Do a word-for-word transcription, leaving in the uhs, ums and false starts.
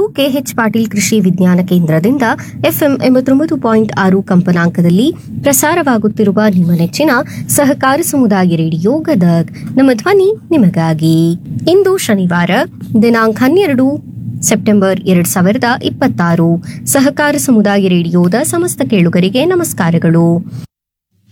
K H Patil ಕೃಷಿ ವಿಜ್ಞಾನ ಕೇಂದ್ರದಿಂದ ಎಫ್ಎಂ ಎಂಬತ್ತೊಂಬತ್ತು ಪಾಯಿಂಟ್ ಆರು ಕಂಪನಾಂಕದಲ್ಲಿ ಪ್ರಸಾರವಾಗುತ್ತಿರುವ ನಿಮ್ಮ ನೆಚ್ಚಿನ ಸಹಕಾರ ಸಮುದಾಯ ರೇಡಿಯೋ ಗದಗ್. ನಮ್ಮ ಧ್ವನಿ ನಿಮಗಾಗಿ. ಇಂದು ಶನಿವಾರ ದಿನಾಂಕ ಹನ್ನೆರಡು ಸೆಪ್ಟೆಂಬರ್ ಎರಡ್ ಸಾವಿರದ ಇಪ್ಪತ್ತಾರು. ಸಹಕಾರ ಸಮುದಾಯ ರೇಡಿಯೋದ ಸಮಸ್ತ ಕೇಳುಗರಿಗೆ ನಮಸ್ಕಾರಗಳು.